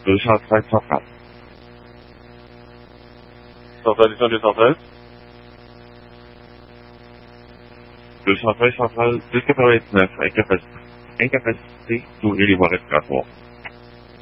213 104. Centralisation 213. 213 centrale 289, incapacité d'ouvrir les voies respiratoires.